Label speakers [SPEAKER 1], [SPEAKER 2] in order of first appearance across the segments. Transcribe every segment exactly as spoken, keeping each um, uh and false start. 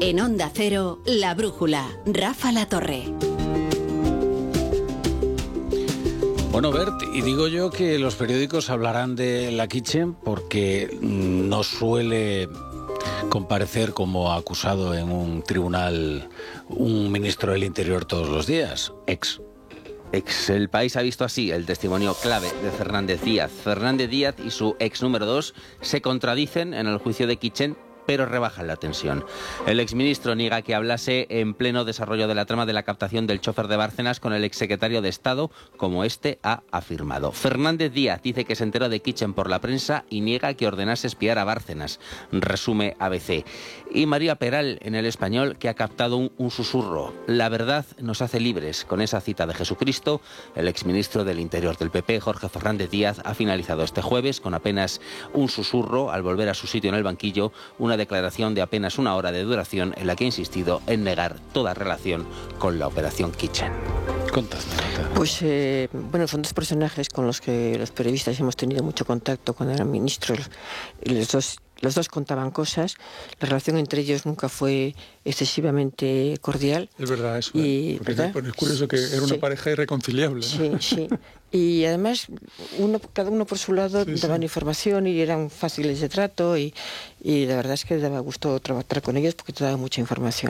[SPEAKER 1] En Onda Cero, La Brújula, Rafa La Torre.
[SPEAKER 2] Bueno, Bert, y digo yo que los periódicos hablarán de la Kitchen porque no suele comparecer como acusado en un tribunal un ministro del Interior todos los días, ex.
[SPEAKER 3] Ex. El País ha visto así el testimonio clave de Fernández Díaz. Fernández Díaz y su ex número dos se contradicen en el juicio de Kitchen, pero rebajan la tensión. El exministro niega que hablase en pleno desarrollo de la trama de la captación del chofer de Bárcenas con el exsecretario de Estado, como este ha afirmado. Fernández Díaz dice que se enteró de Kitchen por la prensa y niega que ordenase espiar a Bárcenas, resume A B C. Y María Peral, en El Español, que ha captado un, un susurro. La verdad nos hace libres. Con esa cita de Jesucristo, el exministro del Interior del P P, Jorge Fernández Díaz, ha finalizado este jueves con apenas un susurro al volver a su sitio en el banquillo, una declaración de apenas una hora de duración en la que ha insistido en negar toda relación con la operación Kitchen.
[SPEAKER 2] Contadme.
[SPEAKER 4] Pues, eh, bueno, son dos personajes con los que los periodistas hemos tenido mucho contacto cuando eran ministros. Los dos, los dos contaban cosas. La relación entre ellos nunca fue excesivamente cordial.
[SPEAKER 5] Es verdad eso.
[SPEAKER 4] Y,
[SPEAKER 5] ¿eh?
[SPEAKER 4] ¿verdad?
[SPEAKER 5] Es curioso que era una
[SPEAKER 4] sí.
[SPEAKER 5] pareja irreconciliable, ¿no?
[SPEAKER 4] Sí, sí. Y además, uno, cada uno por su lado
[SPEAKER 5] sí,
[SPEAKER 4] daban
[SPEAKER 5] sí.
[SPEAKER 4] información y eran fáciles de trato y, y la verdad es que daba gusto trabajar con ellos porque te daban mucha información.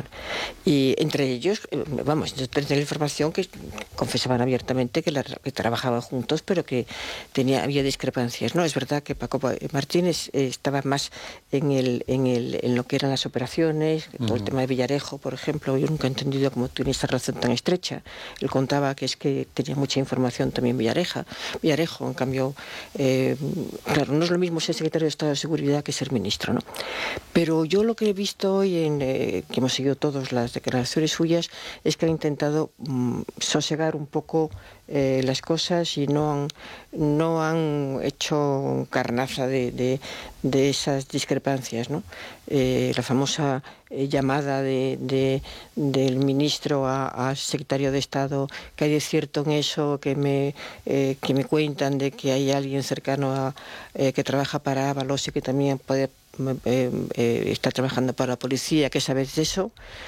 [SPEAKER 4] Y entre ellos, vamos, entre la información que confesaban abiertamente que, la, que trabajaban juntos, pero que tenía, había discrepancias, ¿no? Es verdad que Paco Martínez estaba más en, el, en, el, en lo que eran las operaciones, uh-huh. todo el tema de Villarejo, por ejemplo. Yo nunca he entendido cómo tiene esta relación tan estrecha. Él contaba que es que tenía mucha información también Villarejo. Villarejo, en cambio, eh, claro, no es lo mismo ser secretario de Estado de Seguridad que ser ministro, ¿no? Pero yo lo que he visto hoy, en, eh, que hemos seguido todas las declaraciones suyas, es que ha intentado mm, sosegar un poco eh, las cosas y no han, no han hecho carnaza de, de, de esas discrepancias, ¿no? Eh, la famosa eh, llamada de, de, del ministro a, a secretario de Estado, que hay de cierto en eso, que me, eh, que me cuentan de que hay alguien cercano a eh, que trabaja para Ábalos y que también puede eh, eh, está trabajando para la policía, ¿qué sabes de eso?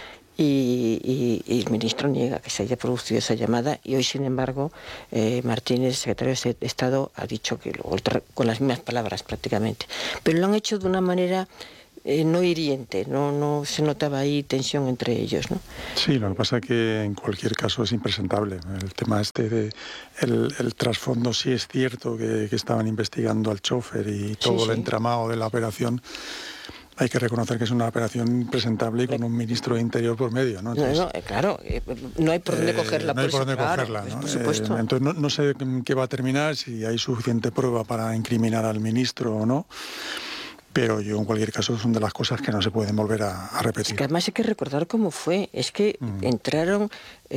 [SPEAKER 4] Y, y, y el ministro niega que se haya producido esa llamada y hoy, sin embargo, eh, Martínez, secretario de Estado, ha dicho que luego, con las mismas palabras prácticamente, pero lo han hecho de una manera eh, no hiriente, no, no se notaba ahí tensión entre ellos, ¿no?
[SPEAKER 5] Sí, lo que pasa es que en cualquier caso es impresentable. El tema este de el, el trasfondo, sí es cierto que, que estaban investigando al chofer y todo sí, el sí. entramado de la operación. Hay que reconocer que es una operación impresentable y con un ministro de Interior por medio, ¿no? Entonces,
[SPEAKER 4] no, no, claro, no hay por dónde cogerla.
[SPEAKER 5] Eh, no hay por dónde
[SPEAKER 4] claro,
[SPEAKER 5] cogerla, ¿no?
[SPEAKER 4] Por supuesto.
[SPEAKER 5] Eh, entonces no, no sé qué va a terminar, si hay suficiente prueba para incriminar al ministro o no. Pero yo, en cualquier caso, son de las cosas que no se pueden volver a, a repetir.
[SPEAKER 4] Es que además hay que recordar cómo fue. Es que mm. entraron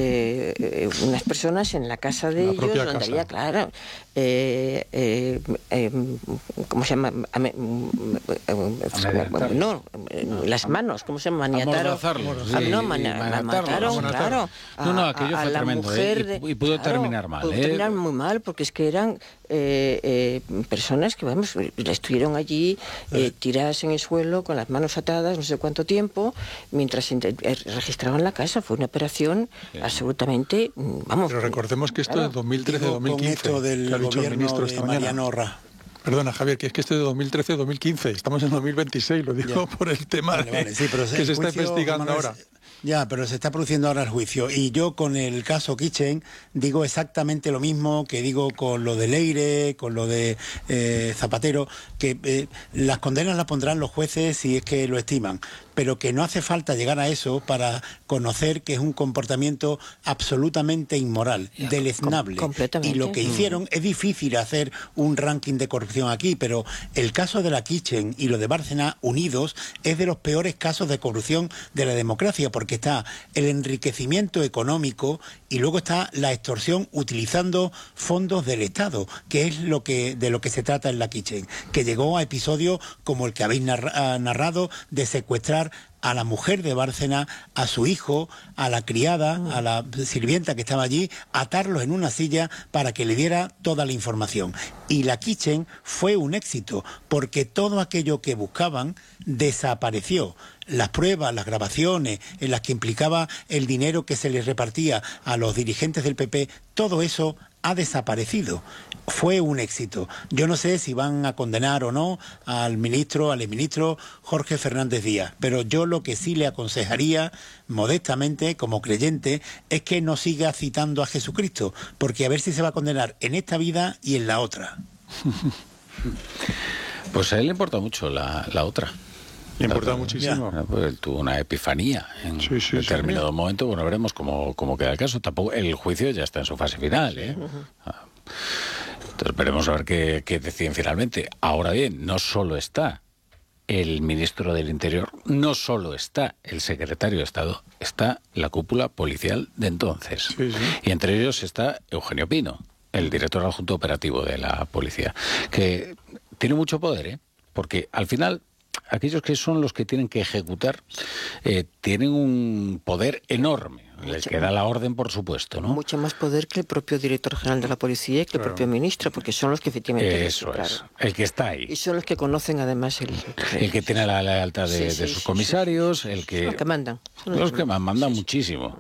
[SPEAKER 4] eh, unas personas en la casa de
[SPEAKER 5] la
[SPEAKER 4] ellos, donde
[SPEAKER 5] casa.
[SPEAKER 4] había, claro, eh, eh, eh, ¿cómo se llama? Ame, no, las manos, ¿cómo se llama? Maniataron.
[SPEAKER 2] Sí,
[SPEAKER 4] no, man, la mataron, claro.
[SPEAKER 2] A, no, no, aquello fue tremendo, ¿eh? y, y pudo claro, terminar mal.
[SPEAKER 4] Pudo
[SPEAKER 2] ¿eh?
[SPEAKER 4] terminar muy mal, porque es que eran eh, eh, personas que, vamos, estuvieron allí eh, tiradas en el suelo, con las manos atadas, no sé cuánto tiempo, mientras registraban la casa. Fue una operación sí. absolutamente, vamos...
[SPEAKER 5] Pero recordemos que esto claro. es dos mil trece dos mil quince.
[SPEAKER 6] Esto del
[SPEAKER 5] que ha dicho el ministro esta mañana.
[SPEAKER 6] Orra.
[SPEAKER 5] Perdona, Javier, que es que esto es de dos mil trece dos mil quince. Estamos en dos mil veintiséis, lo digo ya. por el tema
[SPEAKER 6] vale, vale, sí, pero
[SPEAKER 5] que se está investigando ahora.
[SPEAKER 6] Es... Ya, pero se está produciendo ahora el juicio. Y yo con el caso Kitchen digo exactamente lo mismo que digo con lo de Leire, con lo de eh, Zapatero, que eh, las condenas las pondrán los jueces si es que lo estiman, pero que no hace falta llegar a eso para conocer que es un comportamiento absolutamente inmoral, ya, deleznable.
[SPEAKER 4] Com completamente.
[SPEAKER 6] Y lo que hicieron, es difícil hacer un ranking de corrupción aquí, pero el caso de la Kitchen y lo de Bárcenas unidos es de los peores casos de corrupción de la democracia, porque que está el enriquecimiento económico y luego está la extorsión utilizando fondos del Estado, que es lo que de lo que se trata en la Kitchen, que llegó a episodios como el que habéis narra narrado de secuestrar a la mujer de Bárcena, a su hijo, a la criada, a la sirvienta que estaba allí, atarlos en una silla para que le diera toda la información. Y la Kitchen fue un éxito, porque todo aquello que buscaban desapareció. Las pruebas, las grabaciones en las que implicaba el dinero que se les repartía a los dirigentes del P P, todo eso ha desaparecido. Fue un éxito. Yo no sé si van a condenar o no al ministro, al exministro Jorge Fernández Díaz, pero yo lo que sí le aconsejaría, modestamente, como creyente, es que no siga citando a Jesucristo, porque a ver si se va a condenar en esta vida y en la otra.
[SPEAKER 2] Pues a él le importa mucho la, la otra.
[SPEAKER 5] Le importa muchísimo.
[SPEAKER 2] Ya, pues él tuvo una epifanía en
[SPEAKER 5] sí, sí,
[SPEAKER 2] determinado
[SPEAKER 5] sí.
[SPEAKER 2] momento. Bueno, veremos cómo, cómo queda el caso. Tampoco el juicio ya está en su fase final, ¿eh? Entonces veremos a ver qué, qué deciden finalmente. Ahora bien, no solo está el ministro del Interior, no solo está el secretario de Estado, está la cúpula policial de entonces.
[SPEAKER 5] Sí, sí.
[SPEAKER 2] Y entre ellos está Eugenio Pino, el director adjunto operativo de la policía, que tiene mucho poder, ¿eh? Porque al final aquellos que son los que tienen que ejecutar eh, tienen un poder enorme. Les queda la orden, por supuesto, ¿no?
[SPEAKER 4] Mucho más poder que el propio director general de la policía y que claro. el propio ministro, porque son los que efectivamente...
[SPEAKER 2] Eso es, claro. El que está ahí.
[SPEAKER 4] Y son los que conocen además el...
[SPEAKER 2] El que tiene la lealtad de, sí, sí, de sus sí, comisarios, sí, sí. el que...
[SPEAKER 4] Los que mandan.
[SPEAKER 2] Los, los que mandan, mandan sí, muchísimo.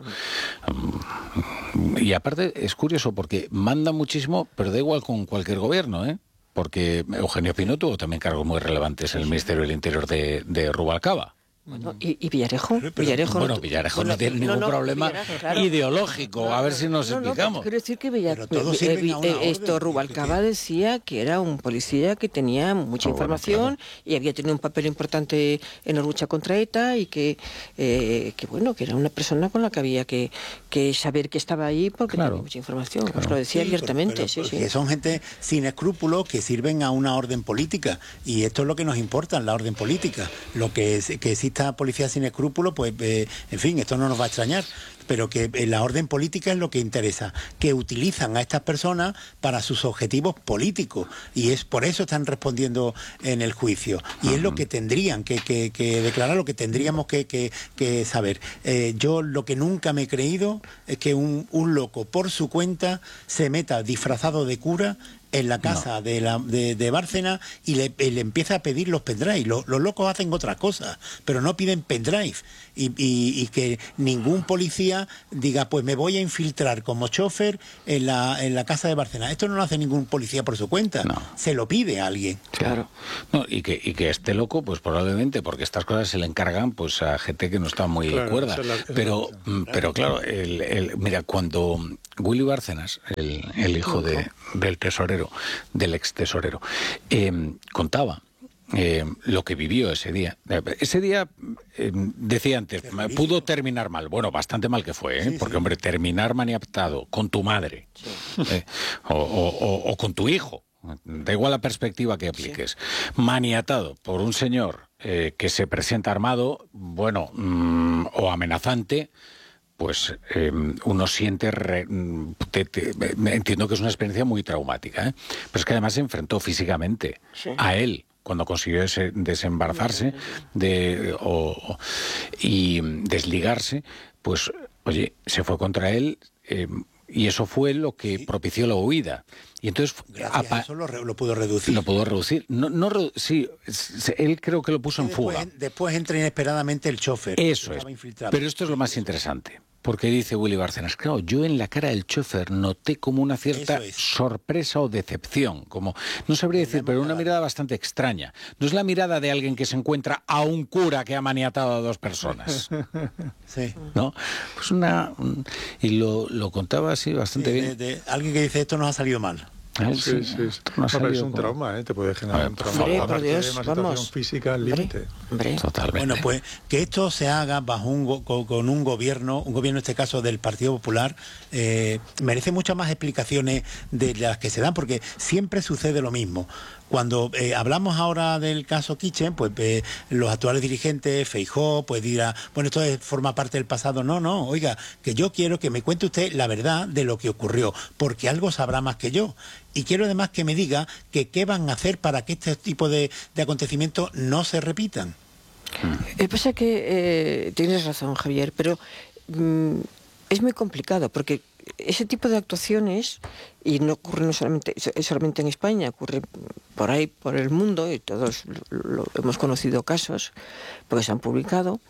[SPEAKER 2] Sí. Y aparte es curioso porque mandan muchísimo, pero da igual con cualquier gobierno, ¿eh? Porque Eugenio Pino tuvo también cargos muy relevantes en el Ministerio del Interior de, de Rubalcaba.
[SPEAKER 4] Bueno, ¿y, y Villarejo?
[SPEAKER 2] Pero,
[SPEAKER 4] Villarejo
[SPEAKER 2] bueno,
[SPEAKER 4] no,
[SPEAKER 2] Villarejo
[SPEAKER 4] bueno,
[SPEAKER 2] no tiene
[SPEAKER 4] no,
[SPEAKER 2] ningún
[SPEAKER 4] no,
[SPEAKER 2] problema
[SPEAKER 4] claro.
[SPEAKER 2] ideológico,
[SPEAKER 4] no,
[SPEAKER 2] a ver si nos
[SPEAKER 4] no,
[SPEAKER 2] explicamos.
[SPEAKER 4] No, quiero decir que Villarejo,
[SPEAKER 6] eh,
[SPEAKER 4] eh, esto Rubalcaba decía que era un policía que tenía mucha oh, información bueno, claro. y había tenido un papel importante en la lucha contra ETA y que, eh, que bueno, que era una persona con la que había que, que saber que estaba ahí porque claro. tenía mucha información, claro. Os lo decía sí, abiertamente.
[SPEAKER 6] Pero, pero,
[SPEAKER 4] sí,
[SPEAKER 6] sí.
[SPEAKER 4] sí.
[SPEAKER 6] Son gente sin escrúpulos que sirven a una orden política y esto es lo que nos importa, la orden política. Lo que, es, que exista policía sin escrúpulos, pues eh, en fin, esto no nos va a extrañar, pero que eh, la orden política es lo que interesa, que utilizan a estas personas para sus objetivos políticos y es por eso están respondiendo en el juicio y uh-huh. es lo que tendrían que, que, que declarar, lo que tendríamos que, que, que saber. Eh, yo lo que nunca me he creído es que un, un loco por su cuenta se meta disfrazado de cura en la casa no. de, la, de, de Bárcena y le, le empieza a pedir los pendrive. Los, los locos hacen otra cosa, pero no piden pendrive. Y, y, y que ningún policía diga, pues me voy a infiltrar como chofer en la, en la casa de Bárcena. Esto no lo hace ningún policía por su cuenta. No. Se lo pide a alguien.
[SPEAKER 2] Claro. No, y, que, y que esté loco, pues probablemente, porque estas cosas se le encargan pues a gente que no está muy claro, cuerda. Es la, es pero, la pero claro, el, el, mira, cuando Willy Bárcenas, el, el hijo de, del tesorero, del ex tesorero, eh, contaba eh, lo que vivió ese día. Ese día, eh, decía antes, pudo terminar mal. Bueno, bastante mal que fue, ¿eh? Sí, porque, sí. hombre, terminar maniatado con tu madre sí. eh, o, o, o con tu hijo, da igual la perspectiva que apliques, sí. maniatado por un señor eh, que se presenta armado, bueno, mmm, o amenazante, pues eh, uno siente, re, te, te, entiendo que es una experiencia muy traumática, ¿eh? Pero es que además se enfrentó físicamente sí. a él cuando consiguió ese, desembarazarse de, o, o, y desligarse, pues oye, se fue contra él eh, y eso fue lo que sí. propició la huida. Y entonces
[SPEAKER 6] Gracias a eso lo, lo pudo reducir.
[SPEAKER 2] Lo pudo reducir. No, no, sí, él creo que lo puso en
[SPEAKER 6] después,
[SPEAKER 2] fuga.
[SPEAKER 6] Después entra inesperadamente el chofer.
[SPEAKER 2] Eso es. Pero esto es lo más interesante. Porque dice Willy Bárcenas, claro, yo en la cara del chofer noté como una cierta es. sorpresa o decepción, como, no sabría decir, pero una mirada bastante extraña. No es la mirada de alguien que se encuentra a un cura que ha maniatado a dos personas.
[SPEAKER 6] Sí.
[SPEAKER 2] ¿No? Pues una... Un, y lo, lo contaba así bastante
[SPEAKER 6] sí,
[SPEAKER 2] bien.
[SPEAKER 6] De, de, alguien que dice, esto nos ha salido mal.
[SPEAKER 5] Sí, sí, sí. No, no, pero es un como... trauma, ¿eh? Te puede generar ver, un trauma.
[SPEAKER 4] Hombre, por Dios,
[SPEAKER 5] de una situación
[SPEAKER 4] vamos.
[SPEAKER 5] física al límite.
[SPEAKER 2] Totalmente.
[SPEAKER 6] Bueno, pues que esto se haga bajo un go con, con un gobierno, un gobierno en este caso del Partido Popular, eh, merece muchas más explicaciones de las que se dan, porque siempre sucede lo mismo. Cuando eh, hablamos ahora del caso Kitchen, pues eh, los actuales dirigentes, Feijóo, pues dirá, bueno, esto es, forma parte del pasado. No, no, oiga, que yo quiero que me cuente usted la verdad de lo que ocurrió, porque algo sabrá más que yo. Y quiero además que me diga que qué van a hacer para que este tipo de, de acontecimientos no se repitan.
[SPEAKER 4] Lo que pasa es que eh, tienes razón, Javier, pero mm, es muy complicado porque ese tipo de actuaciones, y no ocurre no solamente, solamente en España, ocurre por ahí, por el mundo, y todos lo, lo, hemos conocido casos, porque se han publicado,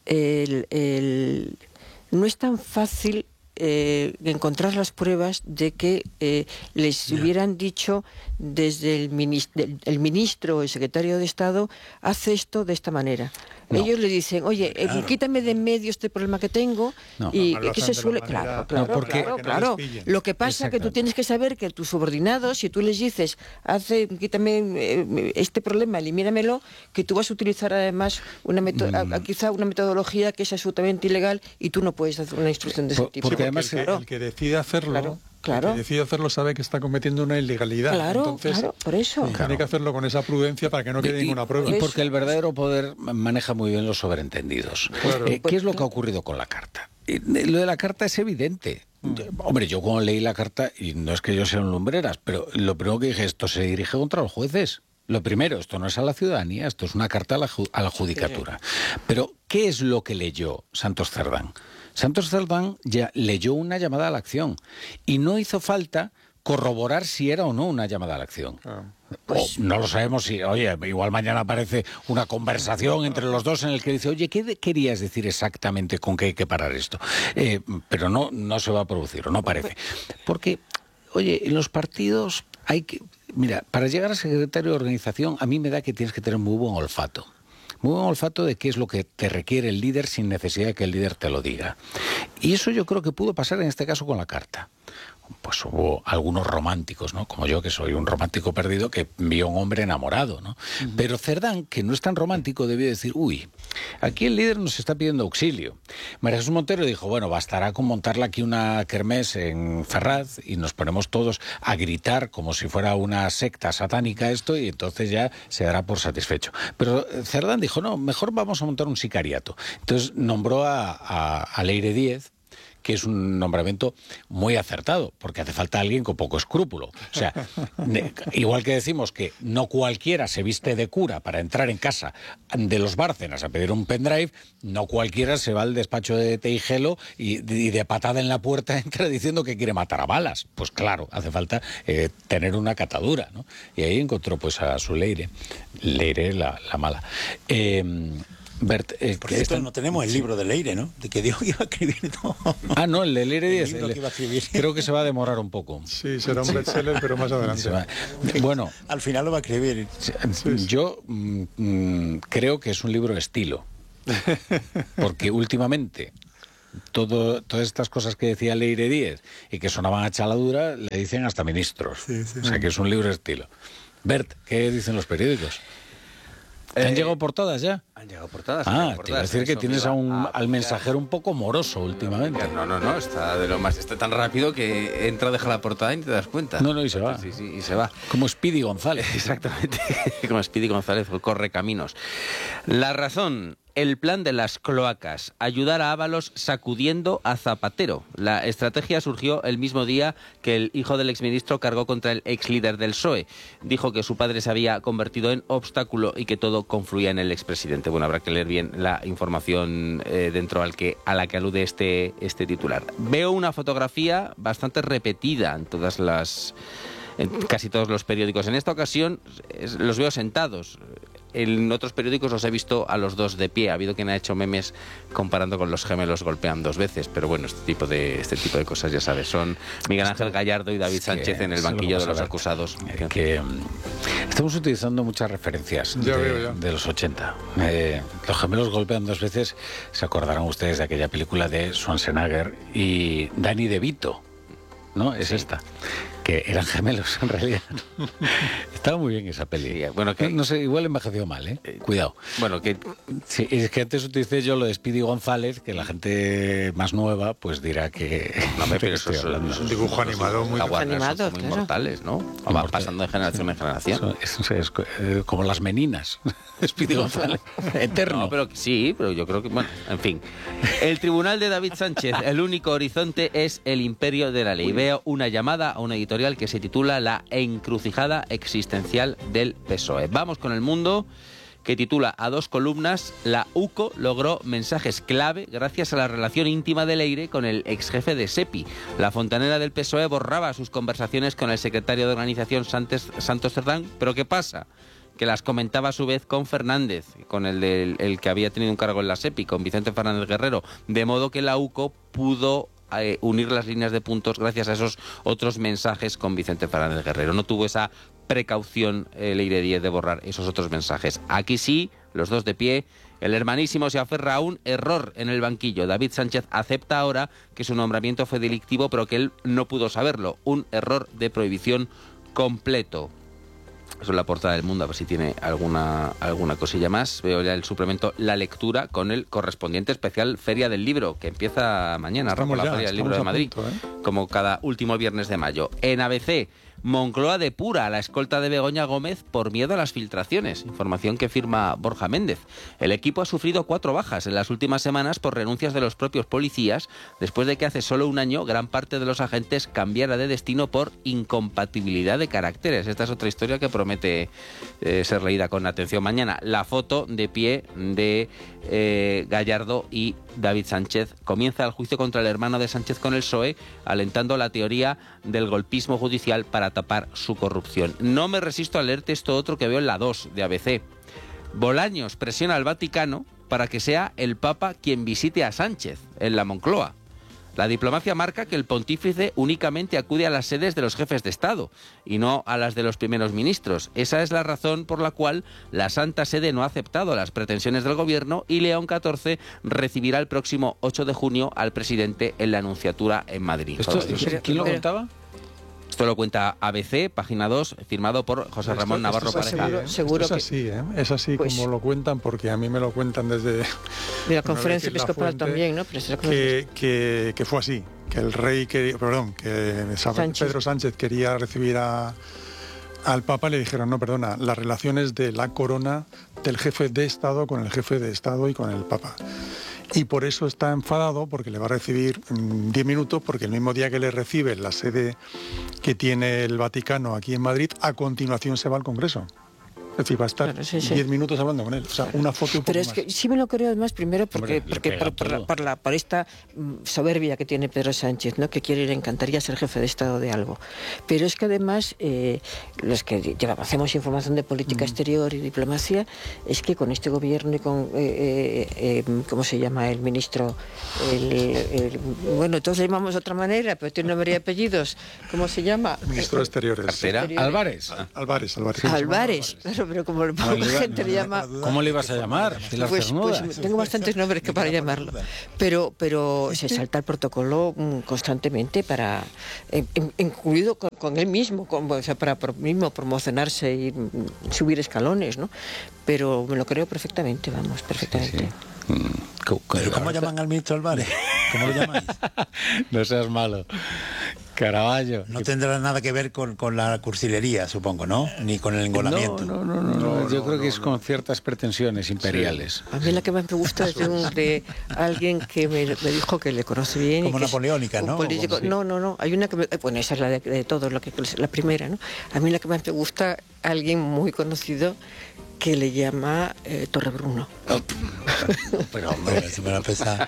[SPEAKER 4] el, el, no es tan fácil eh, encontrar las pruebas de que eh, les yeah. hubieran dicho desde el ministro, el ministro o el secretario de Estado, hace esto de esta manera. No. Ellos le dicen, oye, claro. eh, quítame de en medio este problema que tengo, no. y no, que se suele... Claro, claro, no, porque, claro, claro. No lo que pasa es que tú tienes que saber que tus subordinados, si tú les dices, hace, quítame eh, este problema, elimínamelo, que tú vas a utilizar además una meto mm. a, a, quizá una metodología que es absolutamente ilegal y tú no puedes hacer una instrucción de ese tipo.
[SPEAKER 5] Porque además el que, el que decide hacerlo... Claro. Claro. El que decide hacerlo sabe que está cometiendo una ilegalidad.
[SPEAKER 4] Claro,
[SPEAKER 5] Entonces,
[SPEAKER 4] claro, por eso.
[SPEAKER 5] Tiene
[SPEAKER 4] claro.
[SPEAKER 5] que hacerlo con esa prudencia para que no quede
[SPEAKER 2] y,
[SPEAKER 5] ninguna prueba.
[SPEAKER 2] Y porque el verdadero poder maneja muy bien los sobreentendidos. Claro. Eh, ¿Qué es lo que ha ocurrido con la carta? Eh, lo de la carta es evidente. Mm. Yo, hombre, yo cuando leí la carta, y no es que yo sea un lumbreras, pero lo primero que dije, esto se dirige contra los jueces. Lo primero, esto no es a la ciudadanía, esto es una carta a la, a la judicatura. Sí. Pero, ¿qué es lo que leyó Santos Cerdán? Santos Cerdán ya leyó una llamada a la acción y no hizo falta corroborar si era o no una llamada a la acción. Ah. Pues, no lo sabemos si, oye, igual mañana aparece una conversación entre los dos en el que dice, oye, ¿qué querías decir exactamente con que hay que parar esto? Eh, pero no, no se va a producir, o no parece. Porque, oye, en los partidos hay que... Mira, para llegar a secretario de organización, a mí me da que tienes que tener muy buen olfato. Muy buen olfato de qué es lo que te requiere el líder sin necesidad de que el líder te lo diga. Y eso yo creo que pudo pasar en este caso con la carta. Pues hubo algunos románticos, ¿no? Como yo, que soy un romántico perdido, que vio a un hombre enamorado, ¿no? Uh-huh. Pero Cerdán, que no es tan romántico, debió decir, uy, aquí el líder nos está pidiendo auxilio. María Jesús Montero dijo, bueno, bastará con montarle aquí una kermés en Ferraz y nos ponemos todos a gritar como si fuera una secta satánica esto y entonces ya se dará por satisfecho. Pero Cerdán dijo, no, mejor vamos a montar un sicariato. Entonces nombró a, a, a Leire Díez, que es un nombramiento muy acertado, porque hace falta alguien con poco escrúpulo. O sea, ne, igual que decimos que no cualquiera se viste de cura para entrar en casa de los Bárcenas a pedir un pendrive, no cualquiera se va al despacho de Teijelo y, y de patada en la puerta entra diciendo que quiere matar a balas. Pues claro, hace falta eh, tener una catadura, ¿no? Y ahí encontró pues a su Leire, Leire la, la mala. Eh, Bert, eh,
[SPEAKER 6] Por cierto, no tenemos el libro de Leire, ¿no? De que dijo que iba a escribir todo.
[SPEAKER 2] Ah, no, el de Leire Díez. El, que creo que se va a demorar un poco.
[SPEAKER 5] Sí, será un bestseller, pero más adelante.
[SPEAKER 2] Bueno.
[SPEAKER 6] Al final lo va a escribir.
[SPEAKER 2] Sí, sí. Yo mm, creo que es un libro estilo. Porque últimamente todo, todas estas cosas que decía Leire Díez y que sonaban a chaladura, le dicen hasta ministros. Sí, sí. O sea, que es un libro estilo. Bert, ¿qué dicen los periódicos? ¿Te han eh, llegado portadas ya?
[SPEAKER 3] Han llegado portadas.
[SPEAKER 2] Ah,
[SPEAKER 3] portadas,
[SPEAKER 2] te iba a decir que tienes a un, a al mensajero un poco moroso últimamente.
[SPEAKER 3] No, no, no, está de lo más, está tan rápido que entra, deja la portada y te das cuenta.
[SPEAKER 2] No, no, y se va.
[SPEAKER 3] Sí, sí, y se va.
[SPEAKER 2] Como Speedy González.
[SPEAKER 3] Exactamente, como Speedy González, corre caminos. La razón... El plan de las cloacas, ayudar a Ábalos sacudiendo a Zapatero. La estrategia surgió el mismo día que el hijo del exministro cargó contra el exlíder del P S O E. Dijo que su padre se había convertido en obstáculo y que todo confluía en el expresidente. Bueno, habrá que leer bien la información eh, dentro al que, a la que alude este, este titular. Veo una fotografía bastante repetida en todas las... en casi todos los periódicos. En esta ocasión es, los veo sentados. En otros periódicos los he visto a los dos de pie. Ha habido quien ha hecho memes comparando con los gemelos golpean dos veces, pero bueno, este tipo de este tipo de cosas ya sabes, son Miguel Ángel Gallardo y David Sánchez en el banquillo de los acusados.
[SPEAKER 2] Eh, que um, estamos utilizando muchas referencias de, veo, de los ochenta. Eh, los gemelos golpean dos veces. Se acordarán ustedes de aquella película de Schwarzenegger y Danny DeVito, ¿no? Es sí. esta. Que eran gemelos en realidad. Estaba muy bien esa peli. Sí, bueno, que no sé, igual envejeció mal, ¿eh? eh Cuidado.
[SPEAKER 3] Bueno, que
[SPEAKER 2] sí, es que antes utilicé yo lo de Speedy González, que la gente más nueva pues dirá que
[SPEAKER 3] no me pero eso es, es un dibujo animado muy
[SPEAKER 4] animado,
[SPEAKER 3] muy claro. Mortales, ¿no? Va Mortal. Pasando de generación en generación.
[SPEAKER 2] Eso, eso es eh, como las meninas. Speedy González, eterno.
[SPEAKER 3] No, pero sí, pero yo creo que bueno, en fin. El tribunal de David Sánchez, el único horizonte es el imperio de la ley. Veo una llamada a una editorial que se titula La encrucijada existencial del P S O E. Vamos con El Mundo, que titula a dos columnas: la U C O logró mensajes clave gracias a la relación íntima de Leire con el ex jefe de SEPI. La fontanera del P S O E borraba sus conversaciones con el secretario de organización Santos, Santos Cerdán, pero ¿qué pasa? Que las comentaba a su vez con Fernández, con el, del, el que había tenido un cargo en la SEPI, con Vicente Fernández Guerrero, de modo que la U C O pudo eh, unir las líneas de puntos gracias a esos otros mensajes con Vicente Fernández Guerrero. No tuvo esa precaución eh, Leire Díez de borrar esos otros mensajes. Aquí sí, los dos de pie. El hermanísimo se aferra a un error en el banquillo. David Sánchez acepta ahora que su nombramiento fue delictivo, pero que él no pudo saberlo. Un error de prohibición completo. Eso es la portada del Mundo, a ver si tiene alguna, alguna cosilla más. Veo ya el suplemento La Lectura con el correspondiente especial Feria del Libro, que empieza mañana,
[SPEAKER 5] Estamos
[SPEAKER 3] la
[SPEAKER 5] ya,
[SPEAKER 3] Feria del Libro de Madrid,
[SPEAKER 5] punto, ¿eh?
[SPEAKER 3] como cada último viernes de mayo. En A B C, Moncloa depura a la escolta de Begoña Gómez por miedo a las filtraciones, información que firma Borja Méndez. El equipo ha sufrido cuatro bajas en las últimas semanas por renuncias de los propios policías, después de que hace solo un año gran parte de los agentes cambiara de destino por incompatibilidad de caracteres. Esta es otra historia que promete eh, ser leída con atención mañana. La foto de pie de eh, Gallardo y David Sánchez. Comienza el juicio contra el hermano de Sánchez con el P S O E, alentando la teoría del golpismo judicial para tapar su corrupción. No me resisto a leerte esto otro que veo en la dos de A B C. Bolaños presiona al Vaticano para que sea el Papa quien visite a Sánchez en la Moncloa. La diplomacia marca que el pontífice únicamente acude a las sedes de los jefes de Estado y no a las de los primeros ministros. Esa es la razón por la cual la Santa Sede no ha aceptado las pretensiones del gobierno y León catorce recibirá el próximo ocho de junio al presidente en la Nunciatura en Madrid.
[SPEAKER 2] ¿Esto, ¿Quién lo contaba?
[SPEAKER 3] Esto lo cuenta A B C, página dos, firmado por José Ramón
[SPEAKER 5] esto,
[SPEAKER 3] Navarro
[SPEAKER 5] esto es
[SPEAKER 3] Pareja.
[SPEAKER 5] así, ¿eh?
[SPEAKER 4] Seguro
[SPEAKER 5] esto es así, ¿eh? Es así
[SPEAKER 4] pues,
[SPEAKER 5] como lo cuentan, porque a mí me lo cuentan desde...
[SPEAKER 4] De la conferencia
[SPEAKER 5] la
[SPEAKER 4] episcopal
[SPEAKER 5] fuente,
[SPEAKER 4] también, ¿no? Pero es la
[SPEAKER 5] que, que, que fue así, que el rey, quería, perdón, que
[SPEAKER 4] Sánchez.
[SPEAKER 5] Pedro Sánchez quería recibir a, al Papa, le dijeron, no, perdona, las relaciones de la corona del jefe de Estado con el jefe de Estado y con el Papa. Y por eso está enfadado, porque le va a recibir diez minutos, porque el mismo día que le recibe en la sede que tiene el Vaticano aquí en Madrid, a continuación se va al Congreso. Es decir, va a estar
[SPEAKER 4] diez claro, sí, sí.
[SPEAKER 5] minutos hablando con él. O sea, una foto y un poco
[SPEAKER 4] Pero es
[SPEAKER 5] más.
[SPEAKER 4] que sí me lo creo además primero porque,
[SPEAKER 2] Hombre,
[SPEAKER 4] porque por, por, la, por, la, por esta mm, soberbia que tiene Pedro Sánchez, ¿no? Que quiere, le encantaría ser jefe de Estado de algo. Pero es que además eh, los que llevamos, hacemos información de política mm. exterior y diplomacia, es que con este gobierno y con, eh, eh, eh, ¿cómo se llama el ministro? El, el, bueno, todos le llamamos de otra manera, pero tiene nombre y apellidos. ¿Cómo se llama?
[SPEAKER 5] Ministro de Exteriores.
[SPEAKER 3] ¿Cartera?
[SPEAKER 2] Álvarez.
[SPEAKER 5] Álvarez, Álvarez.
[SPEAKER 4] Álvarez, Álvarez. Claro, pero como el
[SPEAKER 2] No,
[SPEAKER 4] la gente
[SPEAKER 2] no,
[SPEAKER 4] le llama...
[SPEAKER 2] ¿Cómo le ibas a llamar? Pilar
[SPEAKER 4] Pues,
[SPEAKER 2] Cernuda.
[SPEAKER 4] pues tengo bastantes nombres que para llamarlo, pero pero se salta el protocolo mm, constantemente para, eh, incluido con, con él mismo, con, o sea, para por mismo promocionarse y mm, subir escalones, ¿no? Pero me lo creo perfectamente, vamos, perfectamente.
[SPEAKER 2] Sí, sí. Mm,
[SPEAKER 6] ¿Pero cómo llaman al ministro Álvarez? ¿Cómo lo llamáis?
[SPEAKER 2] No seas malo. Caravaggio.
[SPEAKER 6] No tendrá nada que ver con, con la cursilería, supongo, ¿no? Ni con el engolamiento.
[SPEAKER 2] No, no, no, no, no, no yo no, creo no, que es no. con ciertas pretensiones imperiales.
[SPEAKER 4] Sí. A mí la que más me gusta es de, un, de alguien que me, me dijo que le conoce bien.
[SPEAKER 6] Como
[SPEAKER 4] y que
[SPEAKER 6] napoleónica,
[SPEAKER 4] es
[SPEAKER 6] ¿no?
[SPEAKER 4] Político.
[SPEAKER 6] Sí.
[SPEAKER 4] No, no, no. Hay una que me, bueno, esa es la de, de todos, lo que, la primera, ¿no? A mí la que más me gusta, alguien muy conocido que le llama eh, Torrebruno.
[SPEAKER 2] Oh, pero hombre,
[SPEAKER 6] se me la pesa.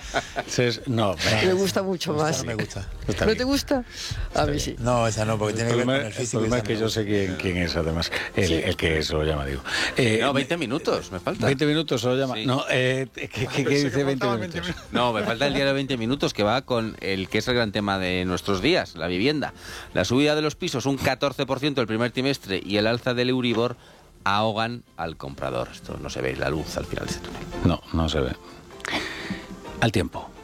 [SPEAKER 2] No,
[SPEAKER 4] me gusta mucho
[SPEAKER 6] me
[SPEAKER 4] más.
[SPEAKER 6] Gusta, me gusta.
[SPEAKER 4] ¿No te gusta? A
[SPEAKER 2] Está
[SPEAKER 4] mí
[SPEAKER 2] bien.
[SPEAKER 4] sí.
[SPEAKER 6] No, esa no, porque tiene que ver con el físico.
[SPEAKER 2] El problema es que yo sé quién, quién es, además. El, sí. el que se lo llama, digo.
[SPEAKER 3] Eh, no, veinte minutos, me falta.
[SPEAKER 2] veinte minutos se lo llama. Sí. No, eh, ¿qué, qué, qué dice veinte minutos?
[SPEAKER 3] No, me falta el diario veinte minutos, que va con el que es el gran tema de nuestros días, la vivienda. La subida de los pisos, un catorce por ciento el primer trimestre, y el alza del Euribor ahogan al comprador. Esto no se ve la luz al final de ese túnel.
[SPEAKER 2] No, no se ve. Al tiempo.